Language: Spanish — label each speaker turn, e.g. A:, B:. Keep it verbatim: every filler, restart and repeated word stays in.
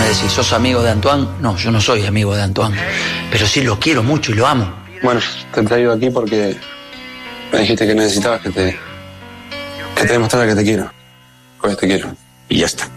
A: decís, ¿sos amigo de Antoine? No, yo no soy amigo de Antoine, pero sí lo quiero mucho y lo amo.
B: Bueno, te he traído aquí porque me dijiste que necesitabas que te, que te demostrara que te quiero. Pues te quiero. Y ya está.